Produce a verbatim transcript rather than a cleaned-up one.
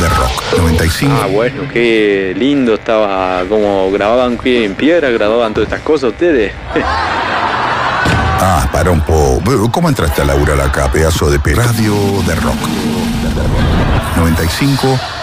de Rock. noventa y cinco. Ah, bueno, qué lindo estaba, como grababan en piedra, grababan todas estas cosas ustedes. Ah, para un poco. ¿Cómo entraste a laburar acá, pedazo de pe... Radio de Rock. noventa y cinco